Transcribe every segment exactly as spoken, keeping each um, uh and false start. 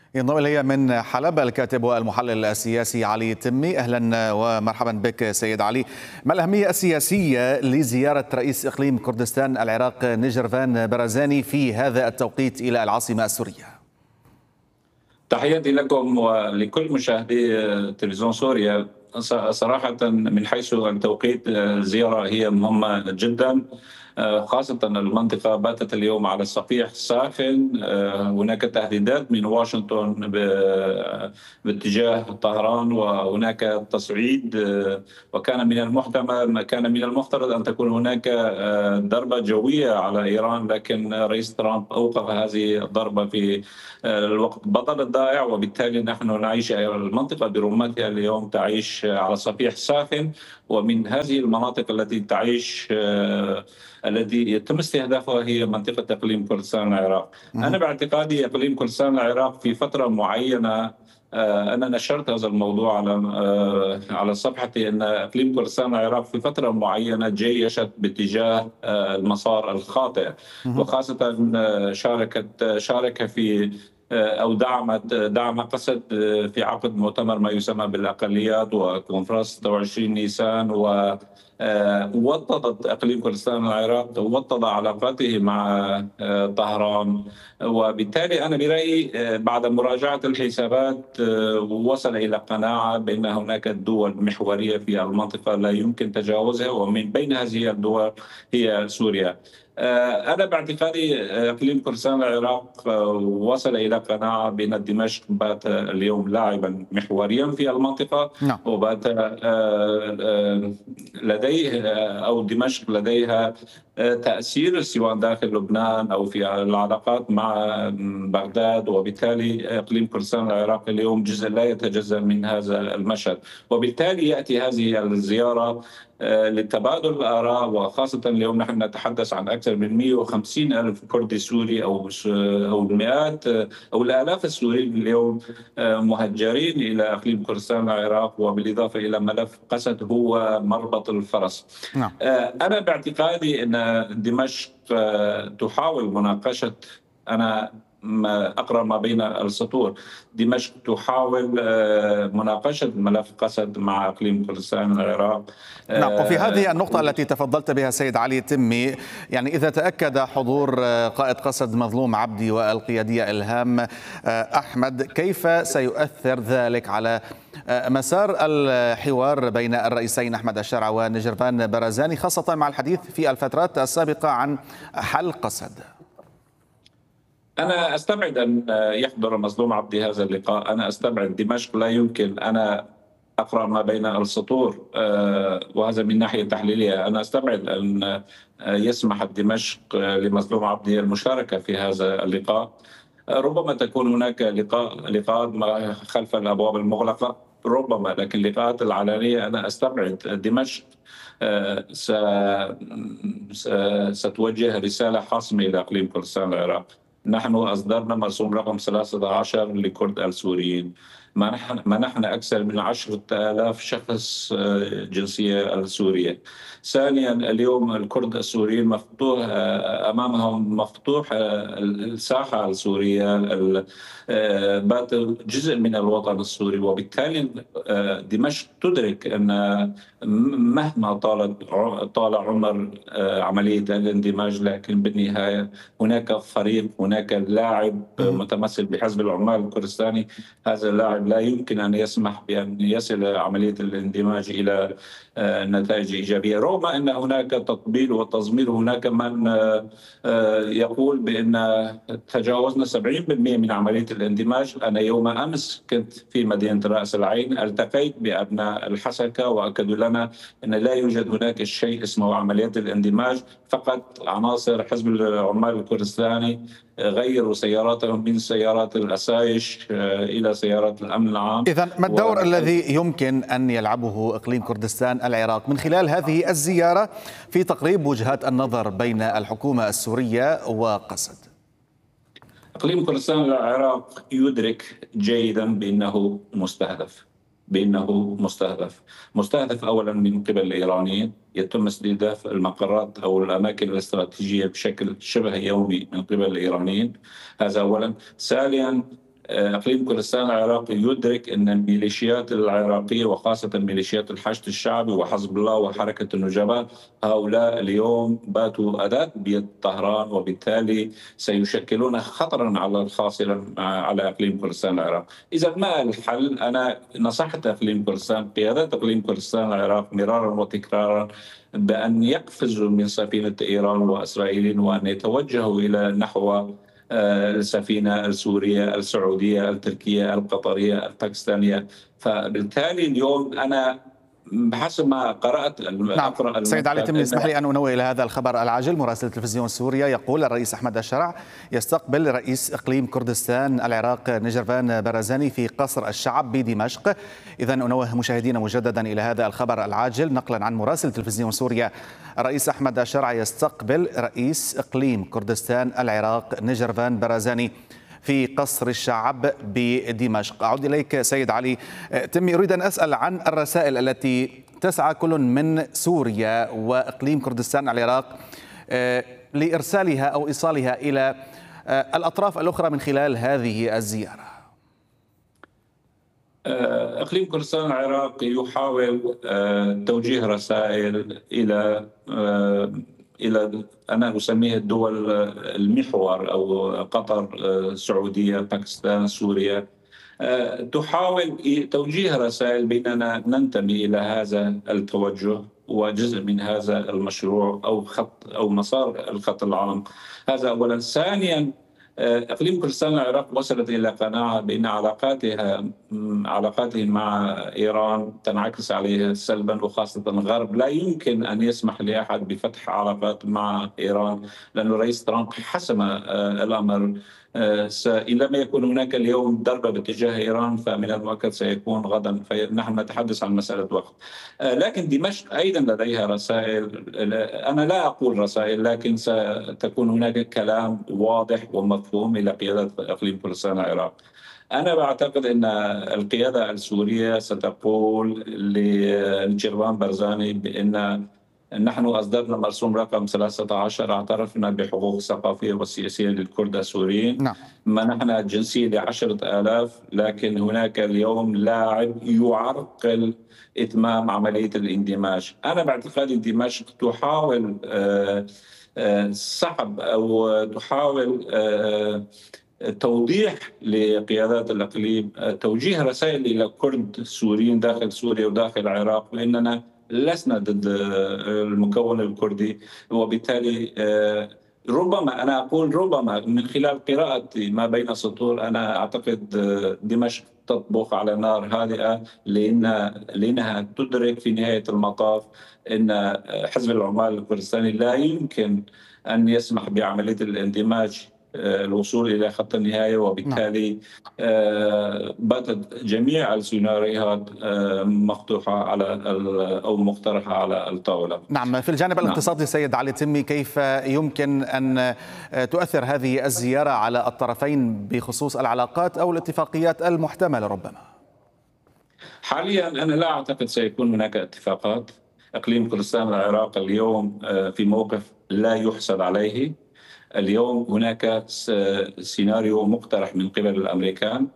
ينضم إلي من حلب الكاتب والمحلل السياسي علي تمي. أهلا ومرحبا بك سيد علي. ما الأهمية السياسية لزيارة رئيس إقليم كردستان العراق نجرفان برزاني في هذا التوقيت إلى العاصمة السورية؟ تحياتي لكم ولكل مشاهدي تلفزيون سوريا. صراحة من حيث التوقيت الزيارة هي مهمة جدا، خاصة المنطقة باتت اليوم على الصفيح ساخن. هناك تهديدات من واشنطن باتجاه طهران، وهناك تصعيد، وكان من المحتمل كان من المفترض أن تكون هناك ضربة جوية على إيران، لكن رئيس ترامب أوقف هذه الضربة في الوقت بدل الضائع، وبالتالي نحن نعيش المنطقة برمتها اليوم تعيش على صفيح ساخن، ومن هذه المناطق التي تعيش الذي يتم استهدافها هي منطقة إقليم كردستان العراق. أنا باعتقادي إقليم كردستان العراق في فترة معينة، أنا نشرت هذا الموضوع على على صفحتي، أن إقليم كردستان العراق في فترة معينة جيشت باتجاه المسار الخاطئ، وخاصة شاركت شارك في أو دعمت دعم قسد في عقد مؤتمر ما يسمى بالأقليات وكونفرنس ستة وعشرين نيسان، و وطدت إقليم كردستان العراق وطد علاقاته مع طهران. وبالتالي أنا برأيي بعد مراجعة الحسابات وصل إلى قناعة بأن هناك دول محورية في المنطقة لا يمكن تجاوزها، ومن بين هذه الدول هي سوريا. أنا باعتقادي إقليم كردستان العراق وصل إلى قناعة بأن دمشق بات اليوم لاعبا محوريا في المنطقة، نعم. وبات لديه أو دمشق لديها تأثير سواء داخل لبنان أو في العلاقات مع بغداد، وبالتالي إقليم كردستان العراق اليوم جزء لا يتجزأ من هذا المشهد. وبالتالي يأتي هذه الزيارة لتبادل الآراء، وخاصة اليوم نحن نتحدث عن أكثر من مئة وخمسين ألف كردي سوري أو أو المئات أو الآلاف السوريين اليوم مهجرين إلى إقليم كردستان العراق، وبالإضافة إلى ملف قسد هو مربط الفرس. نعم. أنا باعتقادي أن دمشق تحاول مناقشة، أنا ما أقرأ ما بين السطور، دمشق تحاول مناقشة ملف قسد مع إقليم كردستان العراق. نعم. وفي هذه النقطة التي تفضلت بها سيد علي تمي، يعني إذا تأكد حضور قائد قسد مظلوم عبدي والقيادية إلهام أحمد، كيف سيؤثر ذلك على مسار الحوار بين الرئيسين أحمد الشرع ونجرفان برزاني، خاصة مع الحديث في الفترات السابقة عن حل قسد؟ أنا أستبعد أن يحضر مظلوم عبدي هذا اللقاء. أنا أستبعد. دمشق لا يمكن، أنا أقرأ ما بين السطور وهذا من ناحية تحليلية، أنا أستبعد أن يسمح دمشق لمظلوم عبدي المشاركة في هذا اللقاء. ربما تكون هناك لقاء لقاءات خلف الأبواب المغلقة، ربما، لكن اللقاءات العلانية أنا أستبعد. دمشق ستوجه رسالة حاسمة إلى إقليم كردستان العراق. نحن أصدرنا مرسوم رقم ثلاثة عشر لكرد السوريين، منحنا أكثر من عشرة آلاف شخص جنسية السورية. ثانيا، اليوم الكرد السوريين مفتوح أمامهم مفتوح الساحة السورية، بات جزء من الوطن السوري، وبالتالي دمشق تدرك أن مهما طالت طال عمر عملية الاندماج، لكن بالنهاية هناك فريق، هناك لاعب متمثل بحزب العمال الكردستاني. هذا اللاعب لا يمكن أن يسمح بأن يصل عملية الاندماج إلى نتائج إيجابية، رغم أن هناك تطبيل وتزمير. هناك من يقول بأن تجاوزنا سبعين بالمئة من عملية الاندماج. أنا يوم أمس كنت في مدينة رأس العين، التقيت بأبناء الحسكة وأكدوا لنا أن لا يوجد هناك شيء اسمه عمليات الاندماج، فقط عناصر حزب العمال الكردستاني غيروا سياراتهم من سيارات الأسايش إلى سيارات الأمن العام. إذن ما الدور و... الذي يمكن أن يلعبه إقليم كردستان العراق من خلال هذه الزيارة في تقريب وجهات النظر بين الحكومة السورية وقسد؟ إقليم كردستان العراق يدرك جيدا بأنه مستهدف بأنه مستهدف مستهدف أولا من قبل الإيرانيين. يتم استهداف المقرات أو الأماكن الاستراتيجية بشكل شبه يومي من قبل الإيرانيين، هذا أولا. ثانيا، اقليم كردستان العراقي يدرك ان الميليشيات العراقيه وخاصه ميليشيات الحشد الشعبي وحزب الله وحركه النجباء هؤلاء اليوم باتوا اداه بيد طهران، وبالتالي سيشكلون خطرا على الخاصره على اقليم كردستان العراق. اذا ما الحل، انا نصحت اقليم كردستان، قيادات اقليم كردستان العراق مرارا وتكرارا بأن يقفزوا من سفينة إيران وإسرائيل وأن يتوجهوا إلى نحو السفينة السورية السعودية التركية القطرية الباكستانية. فبالتالي اليوم أنا بحسب ما قرأت نعم. سيد علي تمي، اسمح لي أن أنوه إلى هذا الخبر العاجل. مراسل تلفزيون سوريا يقول الرئيس أحمد الشرع يستقبل رئيس إقليم كردستان العراق نجرفان برزاني في قصر الشعب بدمشق. إذا أنوه مشاهدينا مجددا إلى هذا الخبر العاجل نقلا عن مراسل تلفزيون سوريا. الرئيس أحمد الشرع يستقبل رئيس إقليم كردستان العراق نجرفان برزاني في قصر الشعب بدمشق. أعود إليك سيد علي تمي، أريد أن أسأل عن الرسائل التي تسعى كل من سوريا وإقليم كردستان العراق لإرسالها أو إيصالها إلى الأطراف الأخرى من خلال هذه الزيارة. إقليم كردستان العراق يحاول توجيه رسائل إلى إلى أنا أسميها الدول المحور أو قطر، السعودية، باكستان، سوريا، تحاول توجيه رسائل بأننا ننتمي إلى هذا التوجه وجزء من هذا المشروع أو خط أو مسار الخط العام. هذا أولا. ثانيا، إقليم كردستان العراق وصلت إلى قناعة بأن علاقاتها علاقاته مع إيران تنعكس عليها سلبا، وخاصة الغرب لا يمكن أن يسمح لأحد بفتح علاقات مع إيران، لأن رئيس ترامب حسم الأمر. إن لم يكن هناك اليوم ضربة باتجاه إيران فمن المؤكد سيكون غدا، فنحن نتحدث عن مسألة وقت. لكن دمشق أيضا لديها رسائل، أنا لا أقول رسائل لكن ستكون هناك كلام واضح ومفهوم إلى قيادة إقليم كردستان العراق. أنا بعتقد أن القيادة السورية ستقول لنجرفان برزاني بأن نحن أصدرنا مرسوم رقم ثلاثة عشر، اعترفنا بحقوق الثقافية والسياسية للكرد السوريين. نعم. منحنا الجنسية لعشرة آلاف، لكن هناك اليوم لاعب يعرقل إتمام عملية الاندماج. أنا باعتقادي دمشق تحاول سحب أو تحاول توضيح لقيادات الإقليم، توجيه رسائل إلى كرد السوريين داخل سوريا وداخل العراق بأننا لسنا ضد المكون الكردي، وبالتالي ربما أنا أقول ربما من خلال قراءتي ما بين السطور أنا أعتقد دمشق تطبخ على نار هادئة، لأن لأنها تدرك في نهاية المطاف أن حزب العمال الكردستاني لا يمكن أن يسمح بعملية الاندماج الوصول إلى خط النهاية، وبالتالي باتت جميع السيناريوهات مفتوحة على أو مقترحة على الطاولة. نعم. في الجانب الاقتصادي سيد علي تمي، كيف يمكن أن تؤثر هذه الزيارة على الطرفين بخصوص العلاقات أو الاتفاقيات المحتملة ربما؟ حاليا أنا لا أعتقد سيكون هناك اتفاقات. إقليم كردستان العراق اليوم في موقف لا يحسد عليه. اليوم هناك سيناريو مقترح من قبل الأمريكان.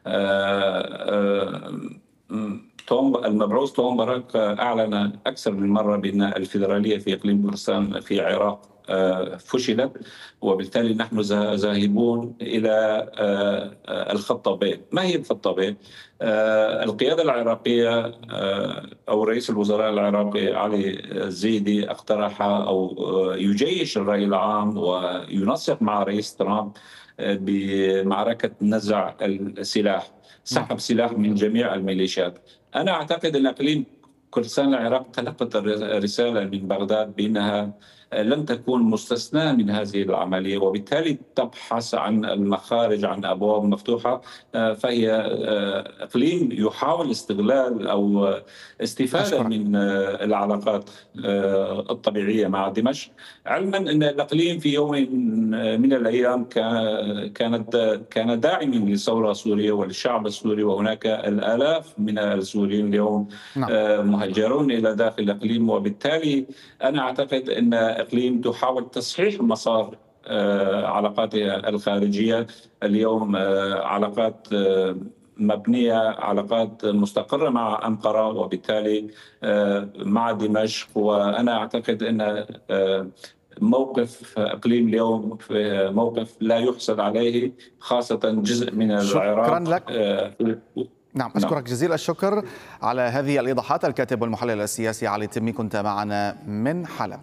المبعوث توم باراك أعلن أكثر من مرة بأن الفيدرالية في إقليم كردستان في العراق فشلت، وبالتالي نحن ذاهبون إلى الخطة ب. ما هي الخطة ب؟ القيادة العراقية أو رئيس الوزراء العراقي علي الزيدي اقترح أو يجيش الرأي العام وينسق مع رئيس ترامب بمعركة نزع السلاح، سحب سلاح من جميع الميليشيات. أنا أعتقد أن إقليم كردستان العراق تلقت رسالة من بغداد بأنها لن تكون مستثناة من هذه العملية، وبالتالي تبحث عن المخارج، عن أبواب مفتوحة. فهي إقليم يحاول استغلال أو استفادة أشكرا. من العلاقات الطبيعية مع دمشق، علما أن الإقليم في يوم من الأيام كانت كان داعما للثورة سوريا وللشعب السوري، وهناك الآلاف من السوريين اليوم نعم. مهجرون إلى داخل الإقليم، وبالتالي أنا أعتقد أن إقليم تحاول تصحيح مسار علاقاتها الخارجية. اليوم علاقات مبنية، علاقات مستقرة مع أنقرة وبالتالي مع دمشق. وأنا أعتقد أن موقف إقليم اليوم في موقف لا يحسد عليه، خاصة جزء من العراق. شكرا لك. نعم، أشكرك جزيل الشكر على هذه الإيضاحات. الكاتب والمحلل السياسي علي تمي كنت معنا من حلب.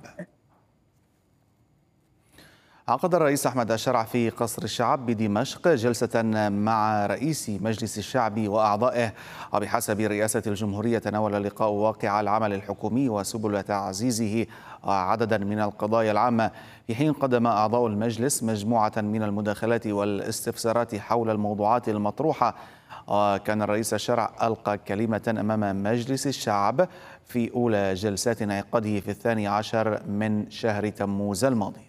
عقد الرئيس أحمد الشرع في قصر الشعب بدمشق جلسة مع رئيس مجلس الشعب وأعضائه، وبحسب رئاسة الجمهورية تناول اللقاء واقع العمل الحكومي وسبل تعزيزه عددا من القضايا العامة، في حين قدم أعضاء المجلس مجموعة من المداخلات والاستفسارات حول الموضوعات المطروحة. كان الرئيس الشرع ألقى كلمة أمام مجلس الشعب في أولى جلسات انعقاده في الثاني عشر من شهر تموز الماضي.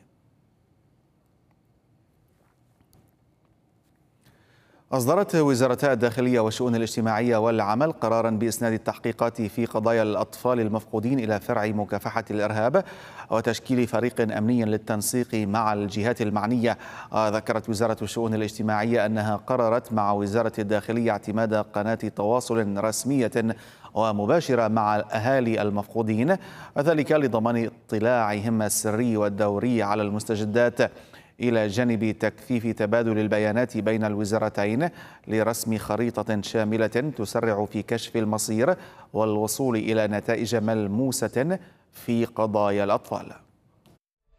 أصدرت وزارتا الداخلية والشؤون الاجتماعية والعمل قرارا بإسناد التحقيقات في قضايا الأطفال المفقودين إلى فرع مكافحة الإرهاب وتشكيل فريق أمني للتنسيق مع الجهات المعنية. ذكرت وزارة الشؤون الاجتماعية أنها قررت مع وزارة الداخلية اعتماد قناة تواصل رسمية ومباشرة مع الأهالي المفقودين، وذلك لضمان اطلاعهم السري والدوري على المستجدات، إلى جانب تكثيف تبادل البيانات بين الوزارتين لرسم خريطة شاملة تسرع في كشف المصير والوصول إلى نتائج ملموسة في قضايا الأطفال.